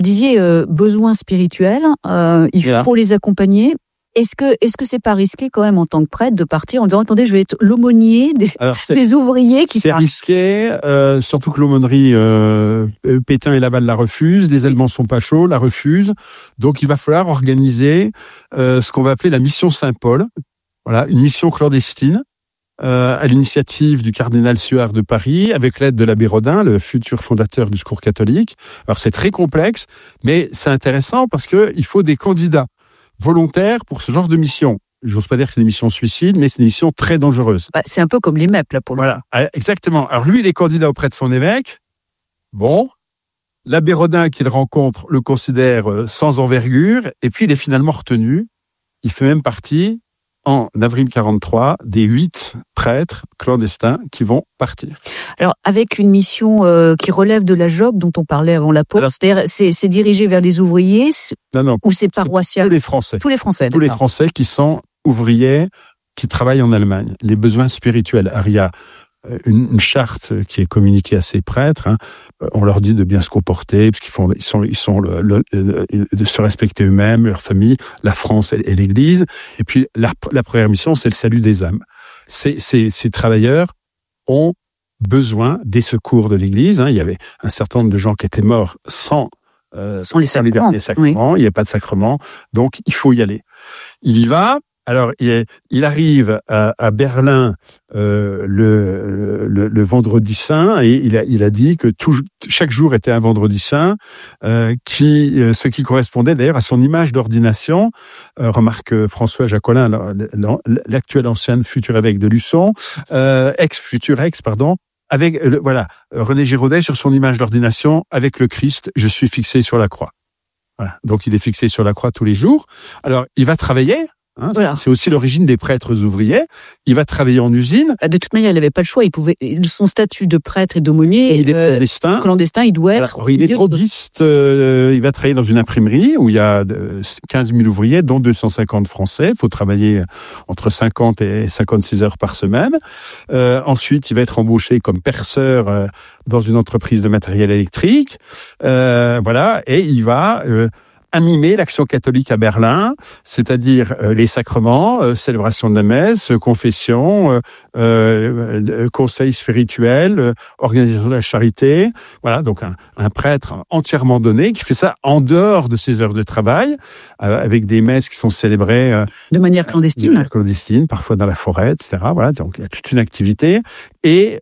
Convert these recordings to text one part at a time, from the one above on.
Vous disiez besoins spirituels, il faut les accompagner. Est-ce que c'est pas risqué quand même en tant que prêtre de partir en disant attendez, je vais être l'aumônier des ouvriers qui c'est risqué, surtout que l'aumônerie Pétain et Laval la refusent, les Allemands sont pas chauds, la refusent. Donc il va falloir organiser ce qu'on va appeler la mission Saint-Paul. Voilà, une mission clandestine à l'initiative du cardinal Suard de Paris, avec l'aide de l'abbé Rodin, le futur fondateur du Secours catholique. Alors c'est très complexe, mais c'est intéressant parce que il faut des candidats volontaires pour ce genre de mission. J'ose pas dire que c'est des missions suicides, mais c'est des missions très dangereuses. C'est un peu comme les MEP, là, pour le Voilà, exactement. Alors lui, il est candidat auprès de son évêque. Bon, l'abbé Rodin qu'il rencontre le considère sans envergure, et puis il est finalement retenu. Il fait même partie, en avril 43, des 8 prêtres clandestins qui vont partir. Alors, avec une mission qui relève de la JOC dont on parlait avant la pause, c'est-à-dire c'est dirigé vers les ouvriers ou c'est paroissial? Tous les Français. Tous les Français, Tous les Français qui sont ouvriers, qui travaillent en Allemagne. Les besoins spirituels. Alors, il y a une charte qui est communiquée à ces prêtres. On leur dit de bien se comporter, parce ils sont de se respecter eux-mêmes, leur famille, la France et l'Église. Et puis la première mission, c'est le salut des âmes. Ces travailleurs ont besoin des secours de l'Église. Il y avait un certain nombre de gens qui étaient morts sans les sacrements. Oui. Il n'y a pas de sacrement, donc il faut y aller. Il y va. Alors, il arrive à Berlin le vendredi saint, et il a dit que chaque jour était un vendredi saint, ce qui correspondait d'ailleurs à son image d'ordination. Remarque François Jacolin, l'actuel ancien futur évêque de Luçon, futur ex, avec René Giraudet sur son image d'ordination avec le Christ, je suis fixé sur la croix. Voilà. Donc il est fixé sur la croix tous les jours. Alors il va travailler. Voilà. C'est aussi l'origine des prêtres ouvriers. Il va travailler en usine. De toute manière, il n'avait pas le choix. Son statut de prêtre et d'aumônier, il est clandestin, il doit être. Alors, il est droguiste. Il va travailler dans une imprimerie où il y a 15 000 ouvriers, dont 250 Français. Il faut travailler entre 50 et 56 heures par semaine. Ensuite, il va être embauché comme perceur dans une entreprise de matériel électrique. Et il va animer l'action catholique à Berlin, c'est-à-dire les sacrements, célébration de la messe, confession, conseil spirituel, organisation de la charité. Voilà, donc un prêtre entièrement donné qui fait ça en dehors de ses heures de travail, avec des messes qui sont célébrées de manière clandestine. De manière clandestine, parfois dans la forêt, etc. Voilà, donc il y a toute une activité. Et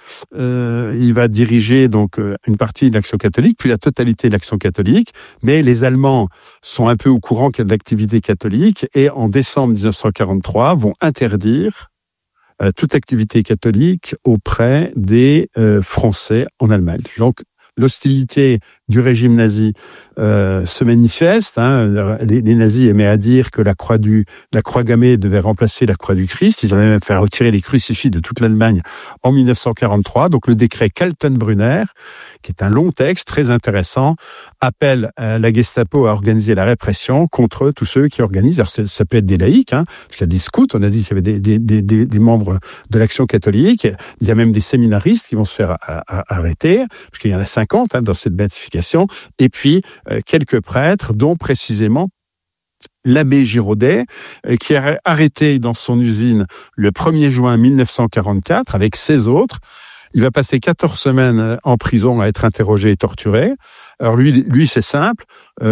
il va diriger donc une partie de l'action catholique, puis la totalité de l'action catholique. Mais les Allemands sont un peu au courant qu'il y a de l'activité catholique, et en décembre 1943 vont interdire toute activité catholique auprès des Français en Allemagne. Donc l'hostilité du régime nazi se manifeste. Les nazis aimaient à dire que la croix gammée devait remplacer la croix du Christ. Ils avaient même fait retirer les crucifix de toute l'Allemagne en 1943. Donc le décret Kaltenbrunner, qui est un long texte très intéressant, appelle la Gestapo à organiser la répression contre tous ceux qui organisent. Alors ça peut être des laïcs, parce qu'il y a des scouts. On a dit qu'il y avait des membres de l'action catholique. Il y a même des séminaristes qui vont se faire arrêter, parce qu'il y en a 50 dans cette béatification. Et puis quelques prêtres, dont précisément l'abbé Giraudet, qui est arrêté dans son usine le 1er juin 1944 avec 16 autres. Il va passer 14 semaines en prison à être interrogé et torturé. Alors lui c'est simple.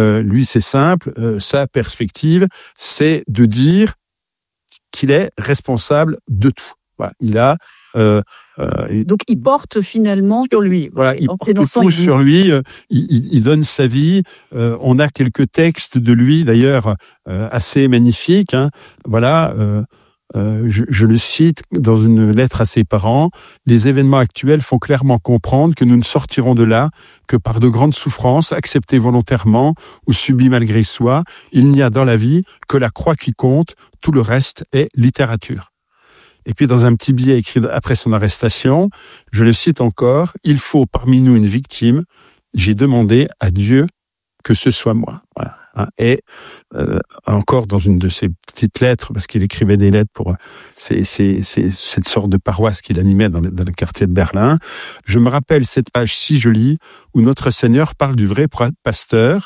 Sa perspective, c'est de dire qu'il est responsable de tout. Voilà, donc il porte finalement sur lui. Voilà, il porte tout sur lui. Il donne sa vie. On a quelques textes de lui d'ailleurs assez magnifiques. Je le cite dans une lettre à ses parents. Les événements actuels font clairement comprendre que nous ne sortirons de là que par de grandes souffrances, acceptées volontairement ou subies malgré soi. Il n'y a dans la vie que la croix qui compte. Tout le reste est littérature. Et puis dans un petit billet écrit après son arrestation, je le cite encore, « Il faut parmi nous une victime. J'ai demandé à Dieu que ce soit moi. » Voilà. Et encore dans une de ses petites lettres, parce qu'il écrivait des lettres pour c'est cette sorte de paroisse qu'il animait dans le quartier de Berlin. Je me rappelle cette page si jolie où notre Seigneur parle du vrai pasteur